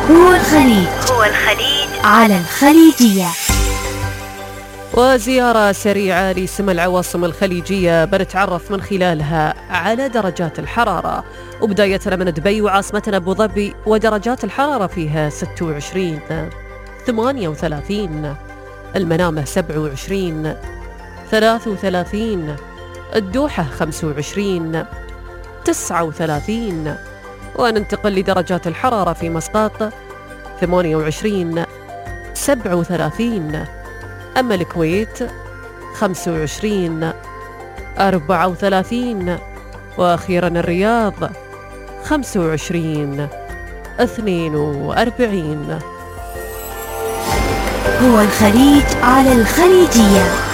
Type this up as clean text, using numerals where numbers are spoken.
هو الخليج على الخليجية. وزيارة سريعة لسمى العواصم الخليجية بنتعرف من خلالها على درجات الحرارة، وبداية من دبي وعاصمتنا أبو ظبي ودرجات الحرارة فيها 26 38، المنامة 27 33، الدوحة 25 39، وننتقل لدرجات الحرارة في مسقط 28 37، أما الكويت 25 34، وأخيرا الرياض 25 42. هو الخليج على الخليجية.